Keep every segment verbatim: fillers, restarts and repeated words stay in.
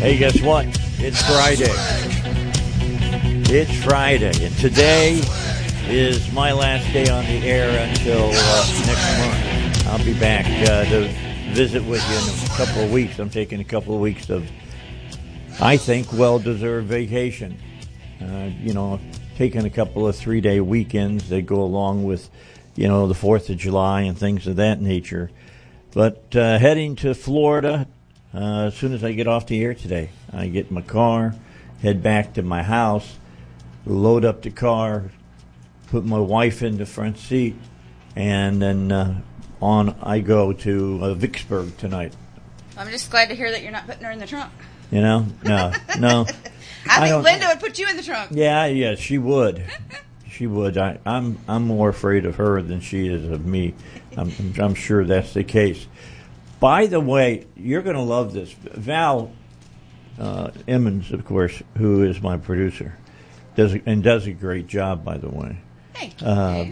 Hey, guess what? It's Friday. It's Friday, and today is my last day on the air until uh, next month. I'll be back uh, to visit with you in a couple of weeks. I'm taking a couple of weeks of, I think, well-deserved vacation. Uh, you know, taking a couple of three-day weekends that go along with, you know, the fourth of July and things of that nature. But uh, heading to Florida uh, as soon as I get off the air today. I get in my car, head back to my house, load up the car, put my wife in the front seat, and then uh, on I go to uh, Vicksburg tonight. I'm just glad to hear that you're not putting her in the trunk. You know? No, no. I think I Linda would put you in the trunk. Yeah, yeah, she would. She would. I, I'm I'm more afraid of her than she is of me. I'm, I'm sure that's the case. By the way, you're going to love this. Val uh, Emmons, of course, who is my producer, does and does a great job, by the way. Thank you. Uh,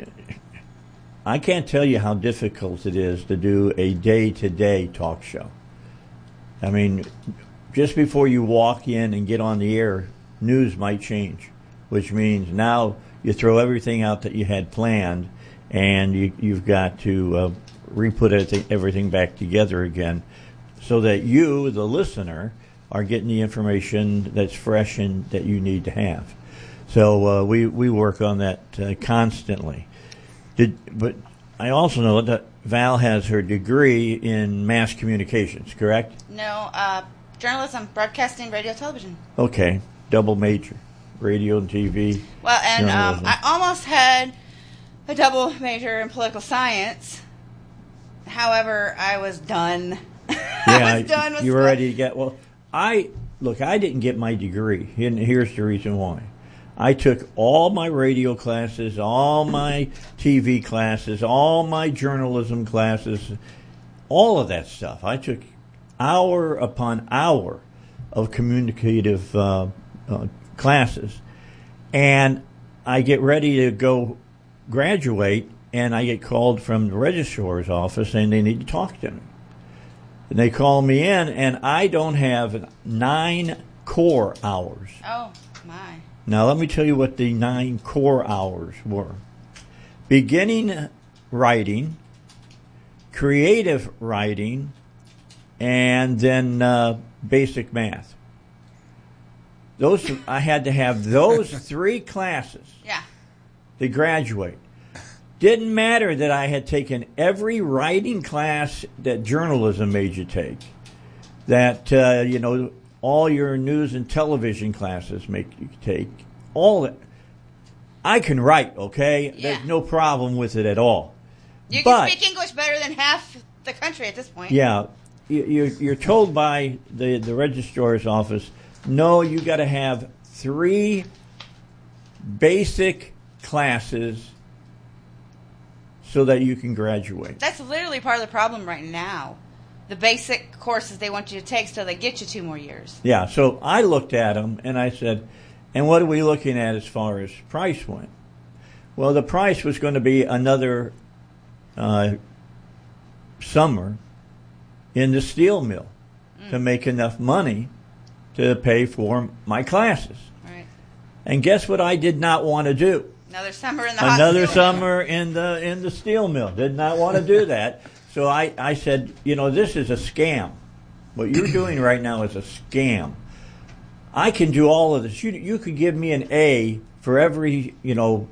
I can't tell you how difficult it is to do a day-to-day talk show. I mean, just before you walk in and get on the air, news might change, which means now you throw everything out that you had planned, and you, you've got to uh, re-put everything, everything back together again so that you, the listener, are getting the information that's fresh and that you need to have. So uh, we, we work on that uh, constantly. Did, but I also know that Val has her degree in mass communications, correct? No, uh, journalism, broadcasting, radio, television. Okay, double major, radio and T V. Well, and um, I almost had a double major in political science. However, I was done. Yeah, I was done with you were ready to get. Well, I look. I didn't get my degree, and here's the reason why. I took all my radio classes, all my T V classes, all my journalism classes, all of that stuff. I took hour upon hour of communicative uh, uh, classes, and I get ready to go graduate, and I get called from the registrar's office, and they need to talk to me. And they call me in, and I don't have nine core hours. Oh, my. Now, let me tell you what the nine core hours were. Beginning writing, creative writing, and then uh, basic math. Those I had to have those three classes yeah. to graduate. Didn't matter that I had taken every writing class that journalism made you take, that, uh, you know, all your news and television classes make you take. All that. I can write, okay? Yeah. There's no problem with it at all. You but, can speak English better than half the country at this point. Yeah. You're, you're told by the, the registrar's office, no, you got to have three basic classes so that you can graduate. That's literally part of the problem right now. The basic courses they want you to take so they get you two more years. Yeah, so I looked at them and I said, and what are we looking at as far as price went? Well, the price was going to be another uh, summer in the steel mill mm. to make enough money to pay for my classes. Right. And guess what I did not want to do? Another summer in the hot Another steel summer mill. in the in the steel mill. Did not want to do that. So I, I said, you know, this is a scam. What you're doing right now is a scam. I can do all of this. You you could give me an A for every, you know,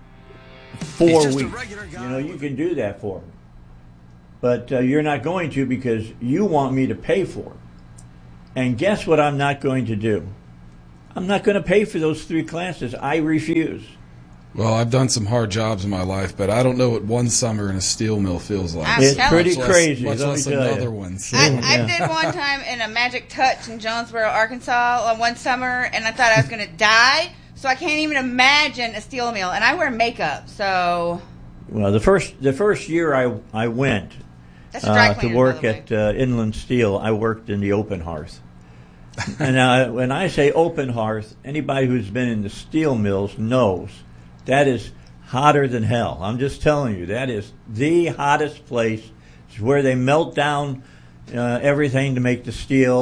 four weeks. You know, you can do that for me. But uh, you're not going to because you want me to pay for it. And guess what I'm not going to do? I'm not going to pay for those three classes. I refuse. Well, I've done some hard jobs in my life, but I don't know what one summer in a steel mill feels like. I'm It's pretty you. crazy. Much let less me tell another you. one. So. I, Yeah. I did one time in a Magic Touch in Jonesboro, Arkansas, on one summer, and I thought I was going to die. So I can't even imagine a steel mill, and I wear makeup. So Well, the first the first year I I went that's a dry uh, to cleaner, work by the way. at uh, Inland Steel, I worked in the open hearth. And uh, when I say open hearth, anybody who's been in the steel mills knows that is hotter than hell. I'm just telling you, that is the hottest place. It's where they melt down uh, everything to make the steel.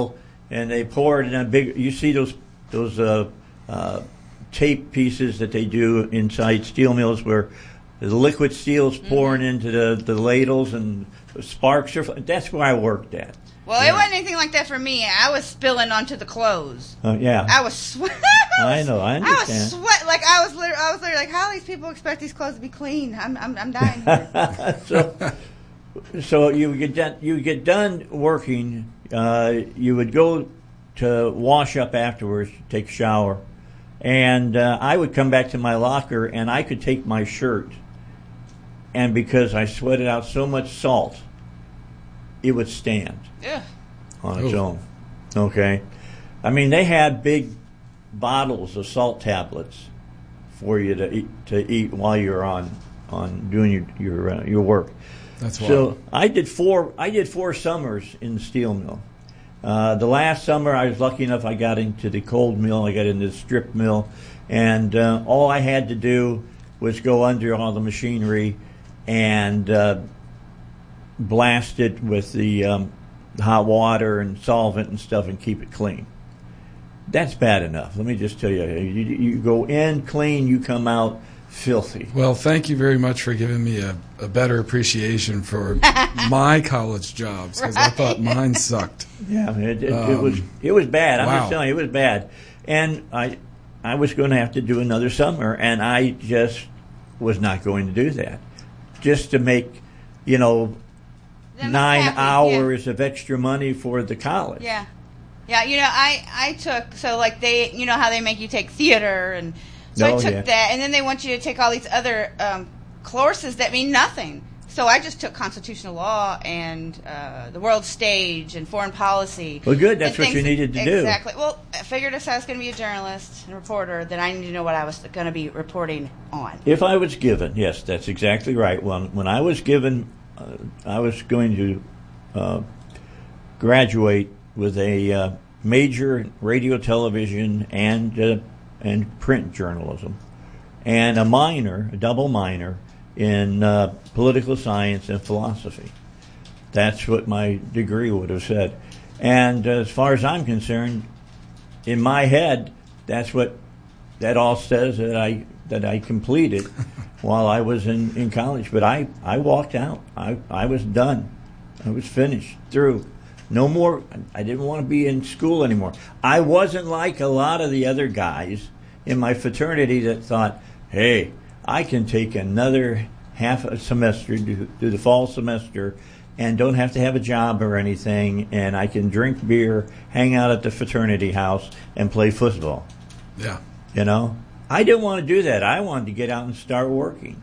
and they pour it in a big. You see those those uh, uh, tape pieces that they do inside steel mills where the liquid steel's pouring mm-hmm. into the, the ladles and sparks are. That's where I worked at. Well, yeah. it wasn't anything like that for me. I was spilling onto the clothes. Oh uh, yeah. I was sweating. I know. I understand. I was sweat like I was. Literally, I was literally like, how do these people expect these clothes to be clean? I'm I'm, I'm dying here. so, so you get done. You get done working. Uh, you would go to wash up afterwards, take a shower, and uh, I would come back to my locker, and I could take my shirt, and because I sweated out so much salt, it would stand yeah. on its Ooh. own. Okay, I mean they had big bottles of salt tablets for you to eat, to eat while you're on on doing your your uh, your work. That's wild. So I did four. I did four summers in the steel mill. Uh, the last summer, I was lucky enough. I got into the cold mill. I got into the strip mill, and uh, all I had to do was go under all the machinery and uh, blast it with the um, hot water and solvent and stuff, and keep it clean. That's bad enough. Let me just tell you, you, you go in clean, you come out filthy. Well, thank you very much for giving me a, a better appreciation for my college jobs, because right. I thought mine sucked. Yeah, it, it, um, it was it was bad. I'm wow. just telling you, it was bad. And I I was going to have to do another summer, and I just was not going to do that, just to make, you know, Them nine happy, hours yeah. of extra money for the college. Yeah. Yeah, you know, I, I took, so like they, you know how they make you take theater, and so oh, I took yeah. that, and then they want you to take all these other um, courses that mean nothing. So I just took constitutional law and uh, the world stage and foreign policy. Well, good, that's and what you needed to exactly. do. Exactly. Well, I figured if I was going to be a journalist and reporter, then I needed to know what I was going to be reporting on. If I was given, yes, that's exactly right. When, when I was given, uh, I was going to uh, graduate with a uh, major radio, television, and uh, and print journalism, and a minor, a double minor, in uh, political science and philosophy. That's what my degree would have said. And uh, as far as I'm concerned, in my head, that's what that all says that I that I completed while I was in, in college. But I, I walked out. I I was done. I was finished, through. No more. I didn't want to be in school anymore. I wasn't like a lot of the other guys in my fraternity that thought, hey, I can take another half a semester, do, do the fall semester, and don't have to have a job or anything, and I can drink beer, hang out at the fraternity house, and play football. Yeah. You know? I didn't want to do that. I wanted to get out and start working.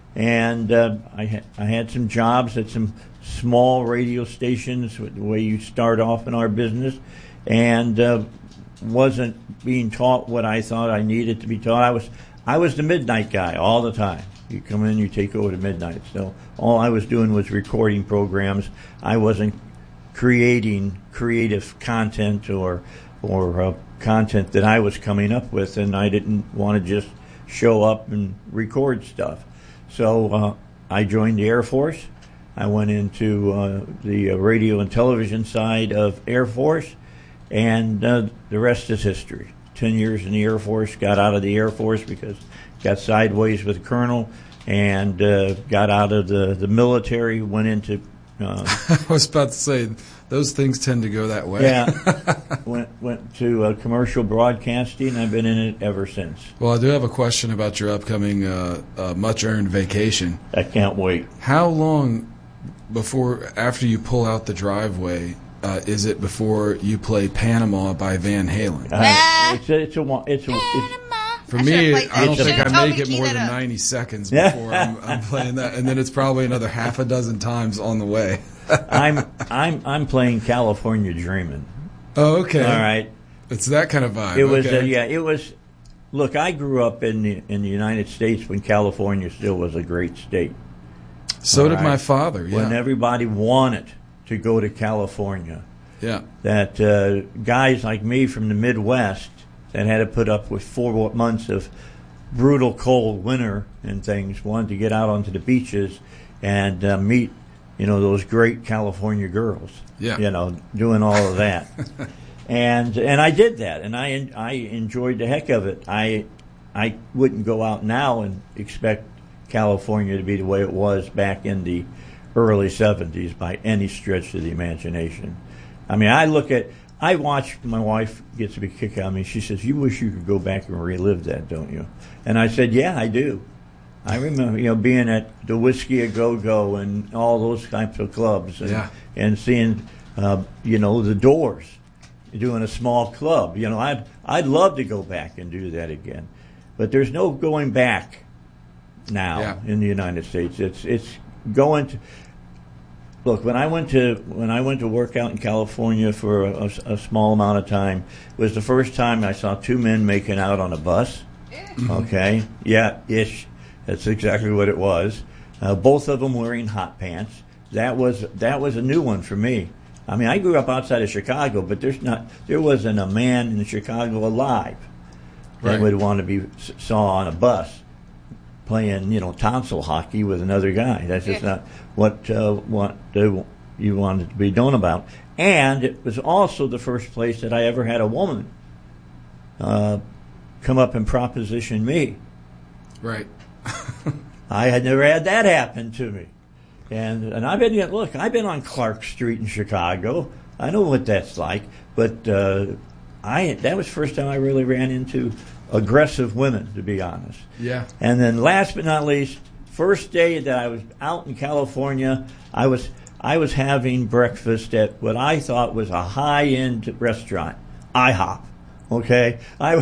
And uh, I, ha- I had some jobs at some small radio stations, the way you start off in our business, and uh, wasn't being taught what I thought I needed to be taught. I was I was the midnight guy all the time. You come in, you take over to midnight. So all I was doing was recording programs. I wasn't creating creative content or or uh, content that I was coming up with, and I didn't want to just show up and record stuff. So uh, I joined the Air Force. I went into uh, the uh, radio and television side of Air Force, and uh, the rest is history. Ten years in the Air Force, got out of the Air Force because got sideways with a colonel, and uh, got out of the, the military, went into... Uh, I was about to say, those things tend to go that way. Yeah, went went to uh, commercial broadcasting, and I've been in it ever since. Well, I do have a question about your upcoming uh, uh, much-earned vacation. I can't wait. How long before, after you pull out the driveway, uh, is it before you play Panama by Van Halen? Uh, it's a, it's a, it's a, it's, For me, I don't that. think Should've I make me it to key more that than up. ninety seconds before I'm, I'm playing that, and then it's probably another half a dozen times on the way. I'm I'm I'm playing California Dreamin'. Oh, okay. All right. It's that kind of vibe. It was okay. uh, yeah. It was. Look, I grew up in the in the United States when California still was a great state. So All did right? my father. Yeah. When everybody wanted to go to California, yeah. that uh, guys like me from the Midwest that had to put up with four months of brutal cold winter and things wanted to get out onto the beaches and uh, meet, you know, those great California girls. Yeah. You know, doing all of that. And and I did that, and I I enjoyed the heck of it. I I wouldn't go out now and expect California to be the way it was back in the early seventies by any stretch of the imagination. I mean, I look at, I watch, my wife gets a big kick out of me. She says, "You wish you could go back and relive that, don't you?" And I said, "Yeah, I do." I remember, you know, being at the Whiskey A Go Go and all those types of clubs, and, Yeah. and seeing, uh, you know, the Doors doing a small club. You know, I'd I'd love to go back and do that again, but there's no going back now Yeah. in the United States. It's it's going to look. When I went to when I went to work out in California for a, a, a small amount of time, it was the first time I saw two men making out on a bus. Okay, yeah, ish. That's exactly what it was. Uh, both of them wearing hot pants. That was that was a new one for me. I mean, I grew up outside of Chicago, but there's not there wasn't a man in Chicago alive that Right. would want to be s- saw on a bus playing, you know, tonsil hockey with another guy. That's just Yeah. not what uh, what uh, you wanted to be known about. And it was also the first place that I ever had a woman uh, come up and proposition me. Right. I had never had that happen to me. And and I've been, look, I've been on Clark Street in Chicago. I know what that's like. But uh, I that was the first time I really ran into aggressive women, to be honest. Yeah. And then last but not least, first day that I was out in California, I was I was having breakfast at what I thought was a high-end restaurant, IHOP. Okay, I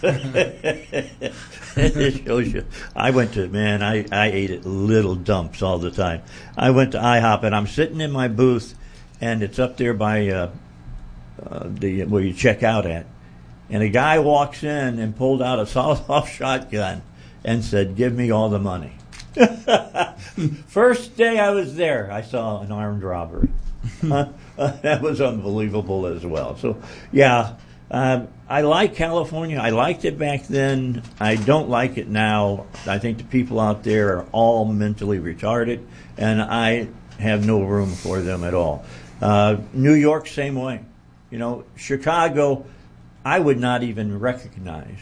it shows you. I went to man. I, I ate at little dumps all the time. I went to IHOP and I'm sitting in my booth, and it's up there by uh, uh, the where you check out at, and a guy walks in and pulled out a sawed-off shotgun and said, "Give me all the money." First day I was there, I saw an armed robbery. That was unbelievable as well. So, yeah. Um, I like California. I liked it back then. I don't like it now. I think the people out there are all mentally retarded, and I have no room for them at all. Uh, New York, same way. You know, Chicago, I would not even recognize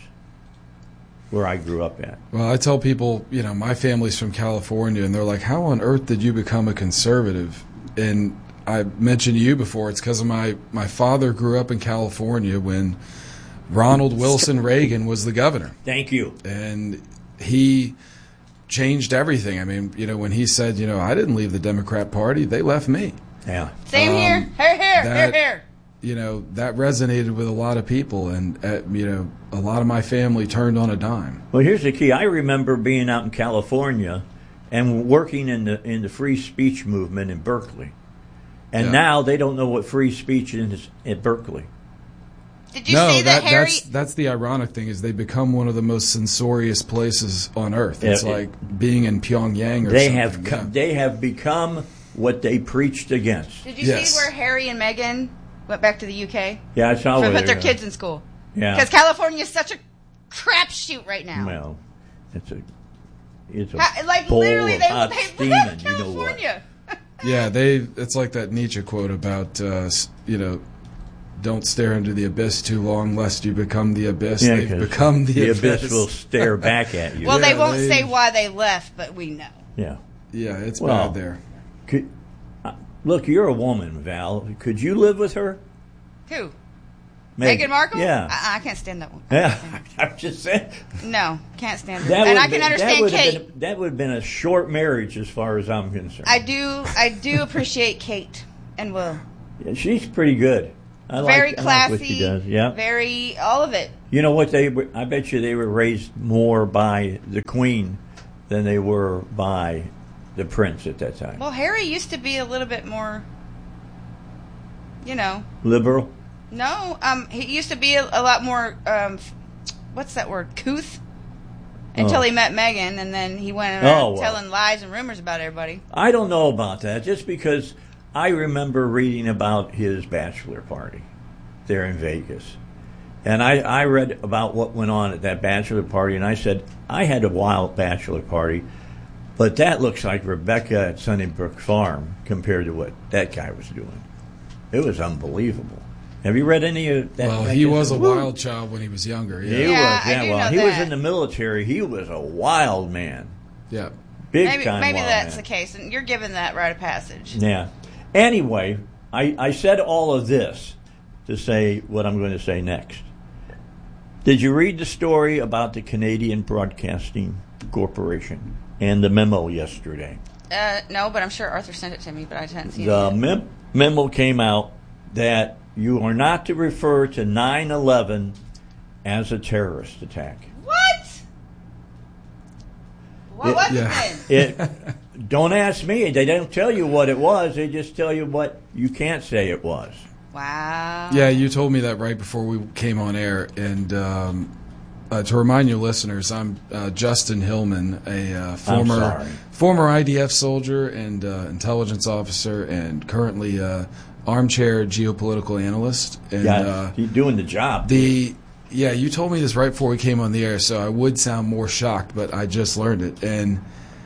where I grew up at. Well, I tell people, you know, my family's from California, and they're like, "How on earth did you become a conservative?" And I mentioned to you before, it's because of my, my father grew up in California when Ronald Wilson Reagan was the governor. Thank you. And he changed everything. I mean, you know, when he said, you know, I didn't leave the Democrat Party, they left me. Yeah. Same Um, here. Here, here, that- here, here. You know, that resonated with a lot of people, and, uh, you know, a lot of my family turned on a dime. Well, here's the key. I remember being out in California and working in the in the free speech movement in Berkeley. And Yeah. now they don't know what free speech is at Berkeley. Did you no, see that, that Harry? that's that's the ironic thing is they become one of the most censorious places on earth. It's Yeah, it- like being in Pyongyang or They something. have co- yeah. they have become what they preached against. Did you Yes. see where Harry and Meghan went back to the U K Yeah, I saw to where put their they're- kids in school? Yeah. Because California is such a crapshoot right now. Well, it's a it's a Ha- like bowl literally, of they, hot they steaming. left You know what? California. Yeah, they. It's like that Nietzsche quote about, uh, s- you know, don't stare into the abyss too long, lest you become the abyss. Yeah, They've 'cause become the, the abyss. abyss will stare back at you. Well, Yeah, they won't they- say why they left, but we know. yeah. Yeah, it's Well, bad there. Could, uh, look, you're a woman, Val. Could you live with her? Who? Meghan Meghan Markle? Yeah. I, I can't stand that one. Yeah. I'm just saying. No, can't stand her. That And would I have can been- understand that would have Kate. been- that would have been a short marriage as far as I'm concerned. I do. I do appreciate Kate and Will. Yeah, she's pretty good. I Very like, I classy. like what she does. Yeah. Very all of it. You know what? They were, I bet you they were raised more by the Queen than they were by the Prince at that time. Well, Harry used to be a little bit more, you know. Liberal. No, um, he used to be a, a lot more. Um, what's that word? Couth. Until Oh. he met Meghan, and then he went around Oh, well. telling lies and rumors about everybody. I don't know about that, just because I remember reading about his bachelor party there in Vegas. And I, I read about what went on at that bachelor party, and I said, I had a wild bachelor party, but that looks like Rebecca at Sunnybrook Farm compared to what that guy was doing. It was unbelievable. Have you read any of that? Well, that he was a Woo. wild child when he was younger. Yeah, He Yeah, was. I Yeah, do well, know he was that. in the military. He was a wild man. yeah. Big Maybe, time maybe wild that's man. the case, and you're given that rite of passage. Yeah. Anyway, I, I said all of this to say what I'm going to say next. Did you read the story about the Canadian Broadcasting Corporation and the memo yesterday? Uh, no, but I'm sure Arthur sent it to me, but I hadn't seen The it yet. mem- memo came out that you are not to refer to nine eleven as a terrorist attack. What? What It- was yeah. it then? It, don't ask me. They don't tell you what it was. They just tell you what you can't say it was. Wow. Yeah, you told me that right before we came on air. And um, uh, to remind your listeners, I'm uh, Justin Hillman, a uh, former sorry. former I D F soldier and uh, intelligence officer, and currently uh, armchair geopolitical analyst. And Yeah, uh, he's doing the job. the yeah, you told me this right before we came on the air, so I would sound more shocked, but I just learned it, and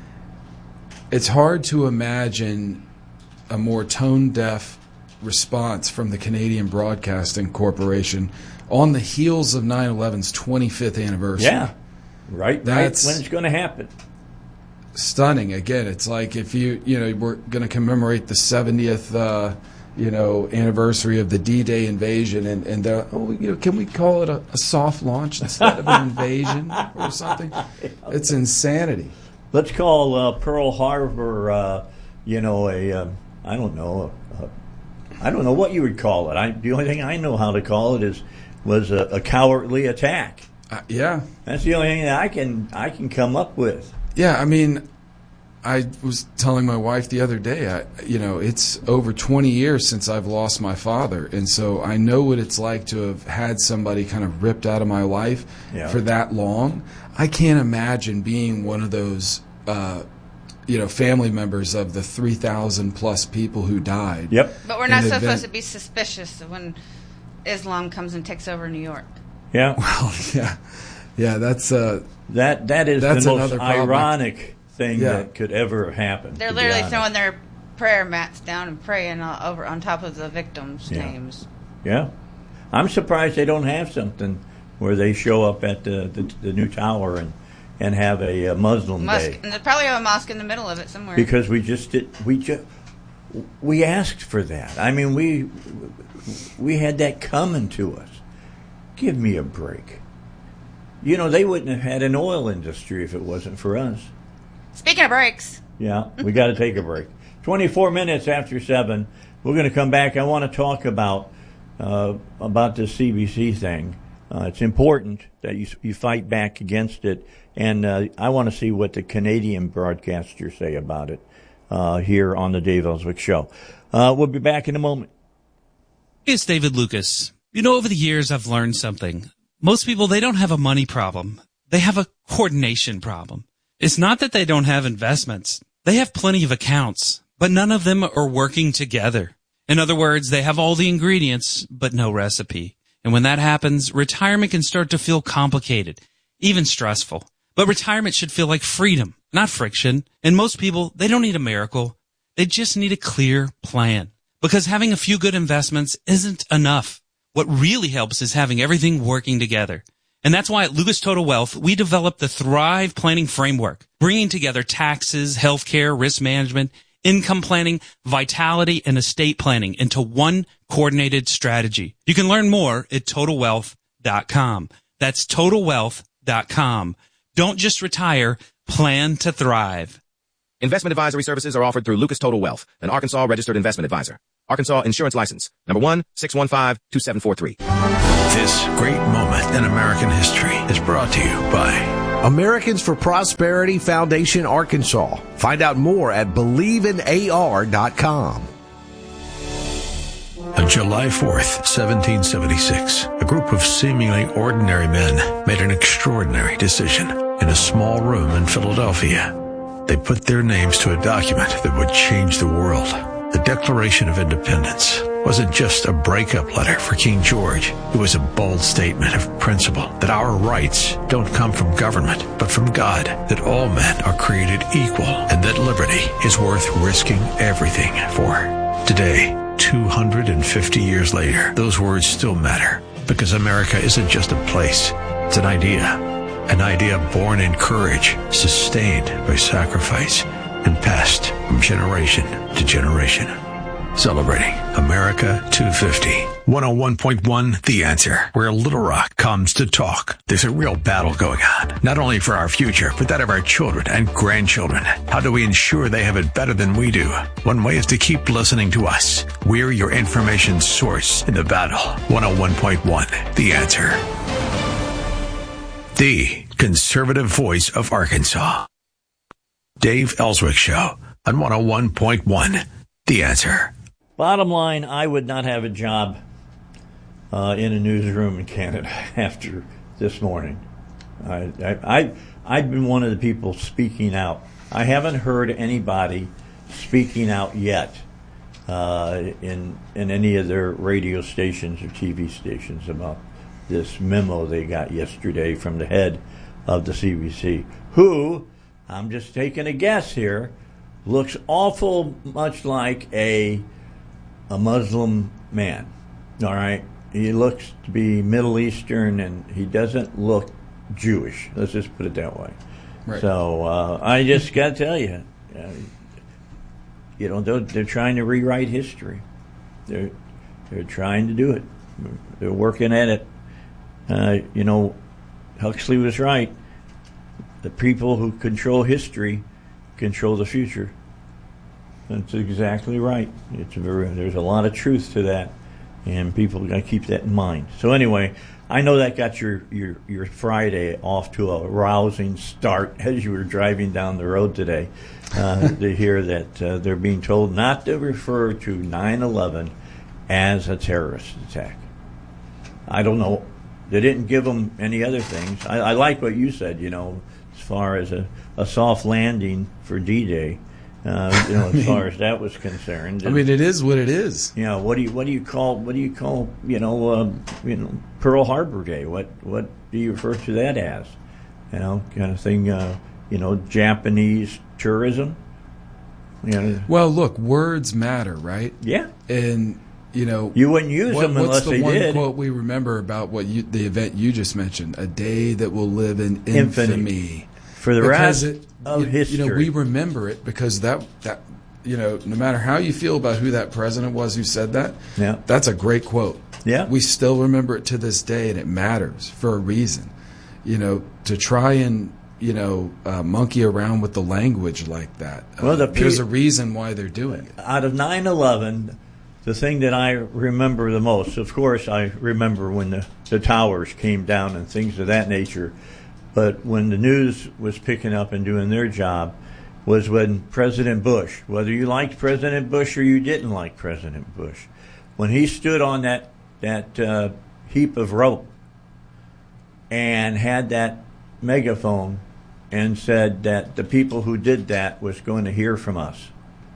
it's hard to imagine a more tone deaf response from the Canadian Broadcasting Corporation on the heels of nine eleven's twenty-fifth anniversary. Yeah, right. That's- right when it's going to happen. Stunning. Again, it's like if you, you know, we're going to commemorate the seventieth, uh, you know, anniversary of the D-Day invasion, and, and uh, oh, you know, can we call it a, a soft launch instead of an invasion or something? It's insanity. Let's call uh, Pearl Harbor, uh, you know, a um, I don't know, a, a, I don't know what you would call it. I, the only thing I know how to call it is was a, a cowardly attack. Uh, yeah. That's the only thing that I can I can come up with. Yeah, I mean, I was telling my wife the other day, I, you know, it's over twenty years since I've lost my father, and so I know what it's like to have had somebody kind of ripped out of my life Yeah. for that long. I can't imagine being one of those, uh, you know, family members of the three thousand plus people who died. Yep. But we're not An supposed event- to be suspicious of when Islam comes and takes over New York. Yeah. Well, yeah, yeah, that's uh, That that is That's the most another problem. ironic thing Yeah. that could ever happen. They're to be literally honest. throwing their prayer mats down and praying uh, over on top of the victims' Yeah. names. Yeah, I'm surprised they don't have something where they show up at the the, the new tower and and have a, uh Muslim Mosque, day, and they probably have a mosque in the middle of it somewhere. because we just did we just we asked for that. I mean, we we had that coming to us. Give me a break. You know, they wouldn't have had an oil industry if it wasn't for us. Speaking of breaks, Yeah, we got to take a break. twenty-four minutes after seven. We're going to come back. I want to talk about uh, about this C B C thing. Uh, it's important that you you fight back against it, and uh, I want to see what the Canadian broadcasters say about it uh, here on the Dave Ellswick Show. Uh, we'll be back in a moment. It's David Lucas. You know, over the years, I've learned something. Most people, they don't have a money problem. They have a coordination problem. It's not that they don't have investments. They have plenty of accounts, but none of them are working together. In other words, they have all the ingredients, but no recipe. And when that happens, retirement can start to feel complicated, even stressful. But retirement should feel like freedom, not friction. And most people, they don't need a miracle. They just need a clear plan. Because having a few good investments isn't enough. What really helps is having everything working together. And that's why at Lucas Total Wealth, we developed the Thrive Planning Framework, bringing together taxes, healthcare, risk management, income planning, vitality, and estate planning into one coordinated strategy. You can learn more at total wealth dot com. That's total wealth dot com. Don't just retire, plan to thrive. Investment advisory services are offered through Lucas Total Wealth, an Arkansas registered investment advisor. Arkansas Insurance License, number one, six one five, two seven four three. This great moment in American history is brought to you by Americans for Prosperity Foundation Arkansas. Find out more at believe in A R dot com. On July fourth, seventeen seventy-six, a group of seemingly ordinary men made an extraordinary decision in a small room in Philadelphia. They put their names to a document that would change the world. The Declaration of Independence wasn't just a breakup letter for King George. It was a bold statement of principle that our rights don't come from government, but from God, that all men are created equal, and that liberty is worth risking everything for. Today, two hundred fifty years later, those words still matter because America isn't just a place. It's an idea. An idea born in courage, sustained by sacrifice, and passed from generation to generation. Celebrating America two fifty. one oh one point one The Answer, where Little Rock comes to talk. There's a real battle going on, not only for our future, but that of our children and grandchildren. How do we ensure they have it better than we do? One way is to keep listening to us. We're your information source in the battle. one oh one point one The Answer. The conservative voice of Arkansas. Dave Ellswick Show on one oh one point one The Answer. Bottom line, I would not have a job uh, in a newsroom in Canada after this morning. I, I, I, I've been one of the people speaking out. I haven't heard anybody speaking out yet uh, in in any of their radio stations or T V stations about this memo they got yesterday from the head of the C B C, who, I'm just taking a guess here, looks awful much like a a Muslim man. All right, he looks to be Middle Eastern, and he doesn't look Jewish. Let's just put it that way. Right. So uh, I just got to tell you, uh, you know, they're, they're trying to rewrite history. They're they're trying to do it. They're working at it. Uh, you know, Huxley was right. The people who control history control the future. That's exactly right. It's very, there's a lot of truth to that, and people got to keep that in mind. So anyway, I know that got your, your, your Friday off to a rousing start as you were driving down the road today uh, to hear that uh, they're being told not to refer to nine eleven as a terrorist attack. I don't know. They didn't give them any other things. I, I like what you said, you know, as far as a, a soft landing for D-Day. Uh, you know, as far as that was concerned. I mean, it is what it is. You know, what do you what do you call what do you call you know uh, you know Pearl Harbor Day? What what do you refer to that as? You know, kind of thing. Uh, you know, Japanese tourism. You know. Well, look, words matter, right? Yeah. And you know, you wouldn't use what, them unless they did. What's the one quote we remember about what you, the event you just mentioned? A day that will live in infamy. infamy. For the rest it, of you, history. You know, we remember it because that, that, you know, no matter how you feel about who that president was who said that, yeah. that's a great quote. Yeah. We still remember it to this day, and it matters for a reason. You know, to try and, you know, uh, monkey around with the language like that. Uh, well, the there's a reason why they're doing it. Out of nine eleven, the thing that I remember the most, of course, I remember when the, the towers came down and things of that nature. But when the news was picking up and doing their job was when President Bush, whether you liked President Bush or you didn't like President Bush, when he stood on that, that uh, heap of rope and had that megaphone and said that the people who did that was going to hear from us,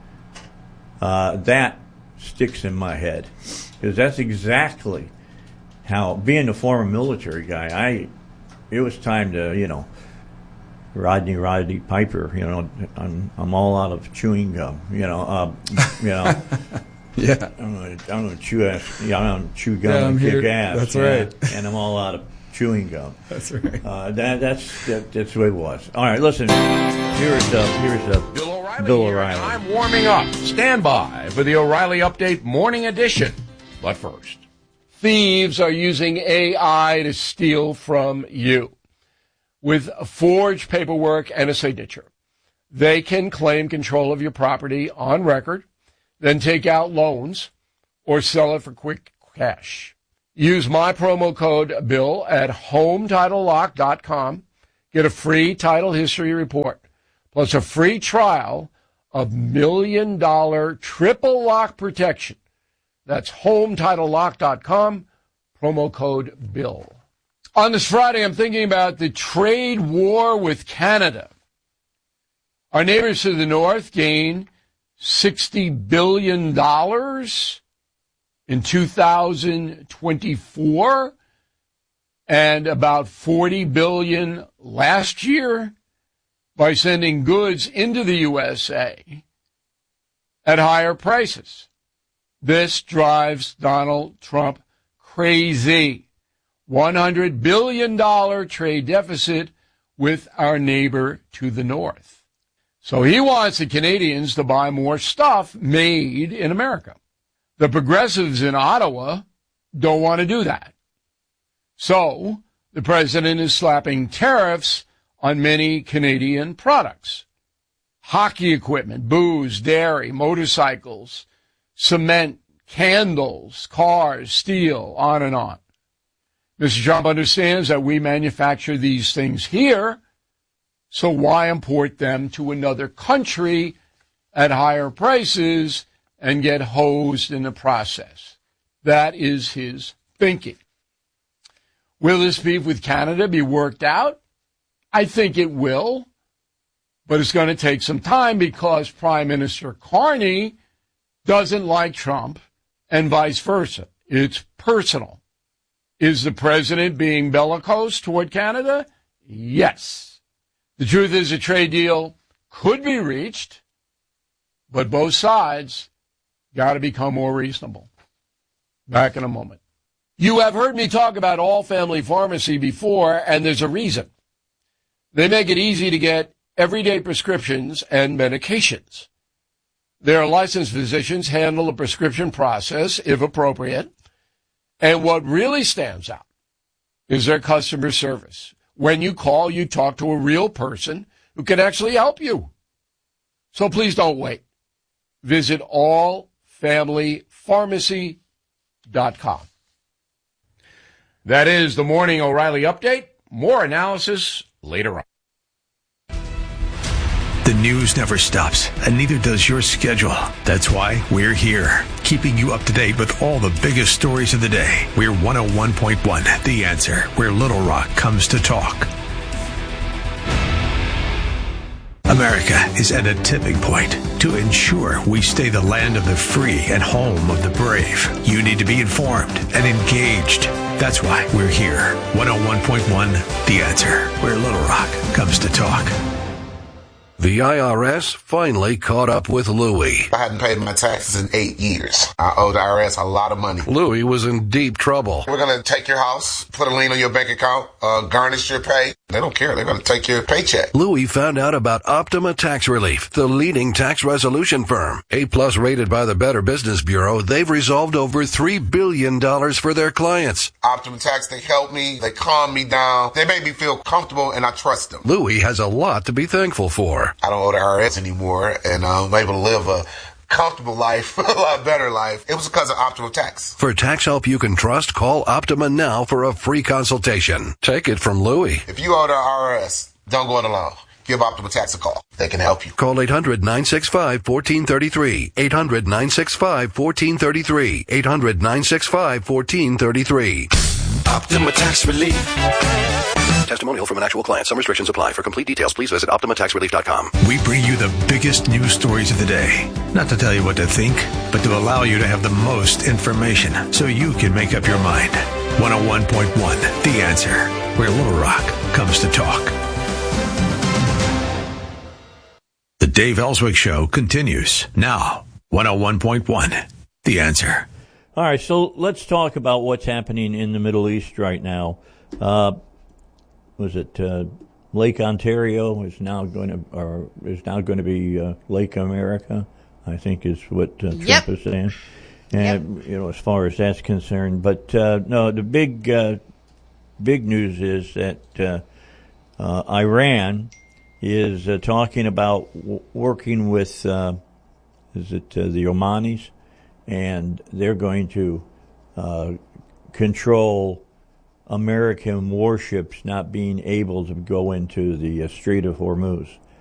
uh, that sticks in my head. Because that's exactly how, being a former military guy, I... It was time to, you know, Rodney Rodney Piper. You know, I'm I'm all out of chewing gum. You know, uh, you know. yeah. I'm gonna I'm gonna chew ass. Yeah, I'm gonna chew gum yeah, and kick here. ass. That's yeah, right. And I'm all out of chewing gum. That's right. Uh, that that's that, that's the way it was. All right, listen. Here's the here's the Bill O'Reilly. Bill here, O'Reilly. And I'm warming up. Stand by for the O'Reilly Update Morning Edition. But first. Thieves are using A I to steal from you. With forged paperwork and a signature, they can claim control of your property on record, then take out loans or sell it for quick cash. Use my promo code BILL at home title lock dot com. Get a free title history report, plus a free trial of million dollar triple lock protection. That's home title lock dot com, promo code BILL. On this Friday, I'm thinking about the trade war with Canada. Our neighbors to the north gained sixty billion dollars in two thousand twenty-four and about forty billion dollars last year by sending goods into the U S A at higher prices. This drives Donald Trump crazy. one hundred billion dollars trade deficit with our neighbor to the north. So he wants the Canadians to buy more stuff made in America. The progressives in Ottawa don't want to do that. So the president is slapping tariffs on many Canadian products. Hockey equipment, booze, dairy, motorcycles, cement, candles, cars, steel, on and on. Mister Trump understands that we manufacture these things here, so why import them to another country at higher prices and get hosed in the process? That is his thinking. Will this beef with Canada be worked out? I think it will, but it's going to take some time because Prime Minister Carney doesn't like Trump and vice versa. It's personal. Is the president being bellicose toward Canada? Yes. The truth is a trade deal could be reached, but both sides got to become more reasonable. Back in a moment. You have heard me talk about All Family Pharmacy before, and there's a reason. They make it easy to get everyday prescriptions and medications. Their licensed physicians handle the prescription process, if appropriate. And what really stands out is their customer service. When you call, you talk to a real person who can actually help you. So please don't wait. Visit all family pharmacy dot com. That is the Morning O'Reilly Update. More analysis later on. The news never stops, and neither does your schedule. That's why we're here, keeping you up to date with all the biggest stories of the day. We're one oh one point one, The Answer, where Little Rock comes to talk. America is at a tipping point. To ensure we stay the land of the free and home of the brave, you need to be informed and engaged. That's why we're here. one oh one point one, The Answer, where Little Rock comes to talk. The I R S finally caught up with Louie. I hadn't paid my taxes in eight years. I owe the I R S a lot of money. Louie was in deep trouble. We're going to take your house, put a lien on your bank account, uh, garnish your pay. They don't care. They're going to take your paycheck. Louie found out about Optima Tax Relief, the leading tax resolution firm. A-plus rated by the Better Business Bureau, they've resolved over three billion dollars for their clients. Optima Tax, they help me. They calm me down. They make me feel comfortable, and I trust them. Louie has a lot to be thankful for. I don't owe the I R S anymore, and I'm able to live a comfortable life, a lot better life. It was because of Optima Tax. For tax help you can trust, call Optima now for a free consultation. Take it from Louie. If you owe the I R S, don't go it alone. Give Optima Tax a call. They can help you. Call eight hundred, nine six five, one four three three. eight hundred, nine six five, one four three three. eight hundred, nine six five, one four three three. Optima Tax Relief. Testimonial from an actual client. Some restrictions apply. For complete details, please visit Optima Tax Relief dot com. We bring you the biggest news stories of the day. Not to tell you what to think, but to allow you to have the most information so you can make up your mind. one oh one point one, The Answer, where Little Rock comes to talk. The Dave Ellswick Show continues now. one oh one point one, The Answer. All right, so let's talk about what's happening in the Middle East right now. Uh, was it uh, Lake Ontario is now going to, or is now going to be uh, Lake America? I think is what uh, Trump yep. is saying. And yep. you know, as far as that's concerned, but uh, no, the big uh, big news is that uh, uh, Iran is uh, talking about w- working with uh, is it uh, the Omanis, and they're going to uh, control American warships not being able to go into the uh, Strait of Hormuz.